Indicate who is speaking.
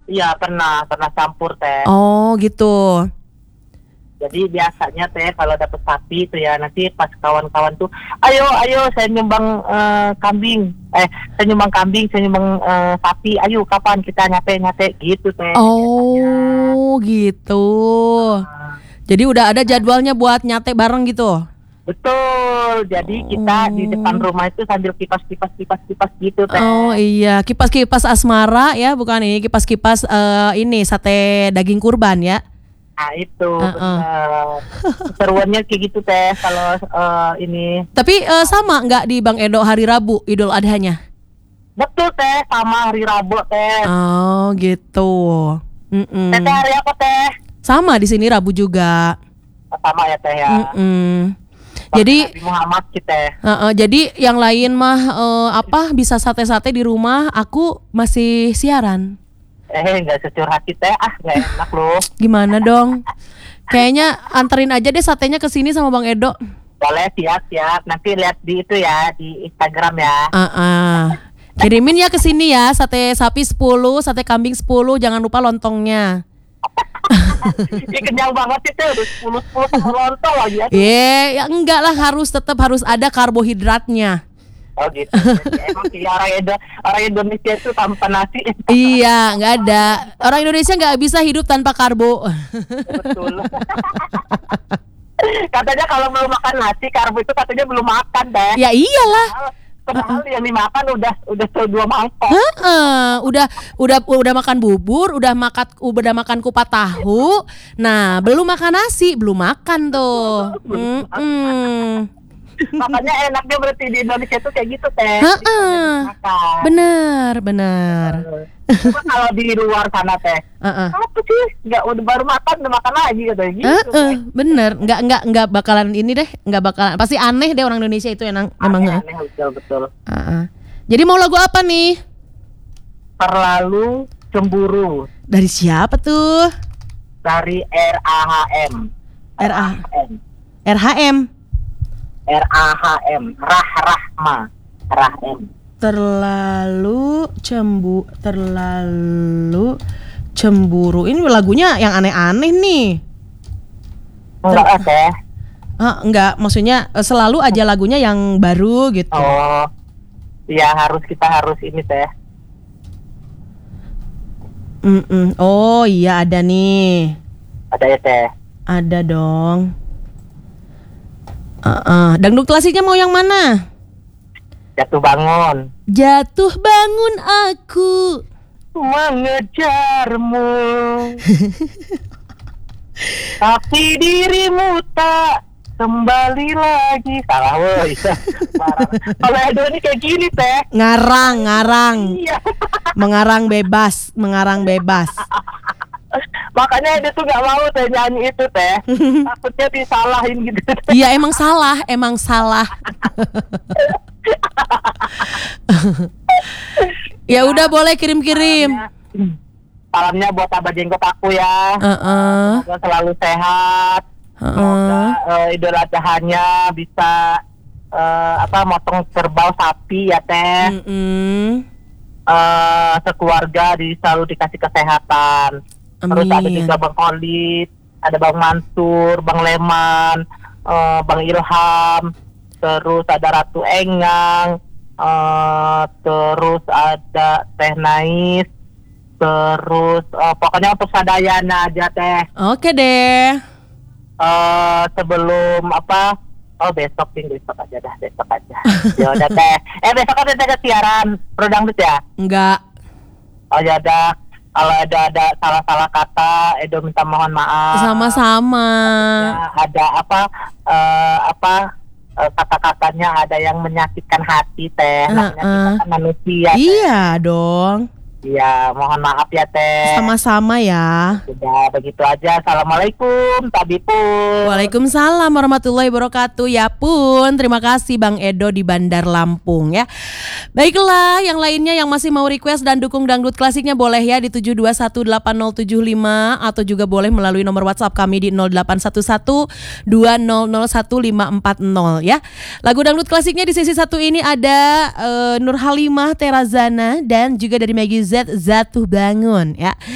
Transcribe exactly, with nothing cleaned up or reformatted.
Speaker 1: Iya pernah, pernah campur teh.
Speaker 2: Oh gitu.
Speaker 1: Jadi biasanya teh kalau dapet sapi itu ya nanti pas kawan-kawan tuh, ayo ayo saya nyumbang eh, kambing, eh saya nyumbang kambing, saya nyumbang eh, sapi, ayo kapan kita nyate nyate gitu teh biasanya.
Speaker 2: Oh gitu.
Speaker 1: Nah,
Speaker 2: Jadi udah ada jadwalnya buat nyate bareng gitu.
Speaker 1: betul, jadi kita di depan
Speaker 2: Oh.
Speaker 1: rumah itu sambil kipas kipas kipas kipas gitu teh.
Speaker 2: Oh iya, kipas-kipas asmara ya, bukan ini kipas-kipas eh, ini sate daging kurban ya.
Speaker 1: Nah itu
Speaker 2: Heeh.
Speaker 1: bener. Seruannya kayak gitu teh kalau eh, ini.
Speaker 2: Tapi eh, sama nggak di Bang Edo hari Rabu Idul Adhanya?
Speaker 1: Betul teh, sama hari Rabu teh.
Speaker 2: Oh gitu. Mm-mm.
Speaker 1: Teh teh hari apa teh?
Speaker 2: Sama di sini Rabu juga.
Speaker 1: Sama ya teh ya.
Speaker 2: Mm-mm.
Speaker 1: Pakai
Speaker 2: Jadi
Speaker 1: Nabi Muhammad kita.
Speaker 2: Heeh, jadi yang lain mah eh, apa bisa sate-sate di rumah, aku masih siaran.
Speaker 1: Eh nggak securhat kita ah nggak enak loh.
Speaker 2: Gimana dong? Kayaknya anterin aja deh satenya ke sini sama Bang Edo.
Speaker 1: Boleh siap siap. Nanti lihat di itu ya di Instagram ya.
Speaker 2: Heeh. Kirimin ya ke sini ya, sate sapi sepuluh, sate kambing sepuluh, jangan lupa lontongnya.
Speaker 1: Ini kenyang banget itu udah sepuluh sepuluh sama lontong lagi ya.
Speaker 2: Eh, ya enggak lah, harus tetap harus ada karbohidratnya.
Speaker 1: Oh gitu. Jadi emang sih orang Indo orang Indonesia itu tanpa nasi.
Speaker 2: Iya, nggak ada. Orang Indonesia nggak bisa hidup tanpa karbo.
Speaker 1: Betul. Katanya kalau belum makan nasi karbo itu katanya belum makan deh.
Speaker 2: Ya iyalah.
Speaker 1: Padahal yang dimakan udah udah dua mangkok.
Speaker 2: Heeh, udah udah udah makan bubur, udah makan udah makan kupat tahu. Nah, belum makan nasi, belum makan tuh. Mm-mm.
Speaker 1: Makanya enaknya berarti di Indonesia tuh kayak gitu teh.
Speaker 2: Heeh.
Speaker 1: Makan.
Speaker 2: Benar, benar.
Speaker 1: Cuma kalau di luar sana teh,
Speaker 2: Heeh.
Speaker 1: apa sih? Nggak udah baru makan udah makan lagi katanya gitu.
Speaker 2: Heeh,
Speaker 1: teh.
Speaker 2: bener. Nggak nggak nggak bakalan ini deh, nggak bakalan. Pasti aneh deh orang Indonesia itu emang emang.
Speaker 1: Aneh, aneh, betul betul.
Speaker 2: Heeh. Jadi mau lagu apa nih?
Speaker 1: Terlalu cemburu
Speaker 2: Dari siapa tuh?
Speaker 1: dari R A H M.
Speaker 2: R A
Speaker 1: M.
Speaker 2: R H M.
Speaker 1: R A H M. Rah Rahma. Rah M.
Speaker 2: Terlalu cembu terlalu cemburu. Ini lagunya yang aneh-aneh nih.
Speaker 1: Enggak ah, teh.
Speaker 2: Ah, enggak, maksudnya eh, selalu aja lagunya yang baru gitu.
Speaker 1: Oh. Ya harus kita harus ini teh.
Speaker 2: Mm-mm. Oh iya ada nih.
Speaker 1: Ada ya teh.
Speaker 2: Ada dong. Uh-uh. Dangdut klasiknya mau yang mana?
Speaker 1: Jatuh bangun.
Speaker 2: Jatuh bangun aku.
Speaker 1: Mengejarmu. Tapi dirimu tak kembali lagi. Salah woy. Kalau Edo ini kayak gini teh.
Speaker 2: Ngarang, ngarang.
Speaker 1: Iya.
Speaker 2: Mengarang bebas, mengarang bebas.
Speaker 1: Makanya Edo tuh gak mau teh nyanyi itu teh. Takutnya disalahin gitu.
Speaker 2: Iya emang salah, emang salah. Ya udah boleh kirim-kirim.
Speaker 1: Salamnya buat Abah Jenggot aku ya.
Speaker 2: Heeh.
Speaker 1: Semoga selalu sehat. Semoga uh, Idul Adhanya bisa uh, apa motong kerbau sapi ya teh.
Speaker 2: Mm-mm.
Speaker 1: Uh, sekeluarga di, selalu dikasih kesehatan. Terus ada
Speaker 2: Amin.
Speaker 1: juga Bang Olit, ada Bang Mansur, Bang Leman, uh, Bang Ilham, terus ada Ratu Engang, uh, terus ada Teh Nais, terus uh, pokoknya untuk Sadayana aja teh.
Speaker 2: Oke deh.
Speaker 1: Uh, sebelum apa? Oh besok sih besok aja dah besok aja. Ya udah teh. Eh besok kan ada siaran Rodang Dut ya?
Speaker 2: Enggak.
Speaker 1: Oh ya udah. Kalau ada ada salah-salah kata, Edo minta mohon maaf.
Speaker 2: Sama-sama.
Speaker 1: Ya, ada apa uh, apa uh, kata-katanya ada yang menyakitkan hati teh. Namanya kita kan manusia. Teh.
Speaker 2: Iya dong.
Speaker 1: Iya, mohon maaf ya teh.
Speaker 2: Sama-sama ya.
Speaker 1: Sudah begitu aja. Assalamualaikum, Tabi pun.
Speaker 2: Waalaikumsalam warahmatullahi wabarakatuh. Ya pun, terima kasih Bang Edo di Bandar Lampung ya. Baiklah, yang lainnya yang masih mau request dan dukung dangdut klasiknya boleh ya di tujuh dua satu delapan nol tujuh lima atau juga boleh melalui nomor WhatsApp kami di nol delapan satu satu dua nol nol satu lima empat nol ya. Lagu dangdut klasiknya di sesi satu ini ada uh, Nur Halimah Terazana dan juga dari Maggie Z Jatuh Bangun ya.